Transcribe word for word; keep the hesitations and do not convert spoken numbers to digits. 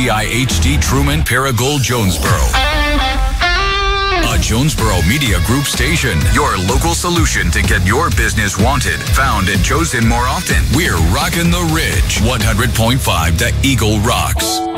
C I H D Truman Paragould Jonesboro. A Jonesboro Media Group station. Your local solution to get your business wanted, found, and chosen more often. We're rocking the Ridge. one hundred point five The Eagle rocks.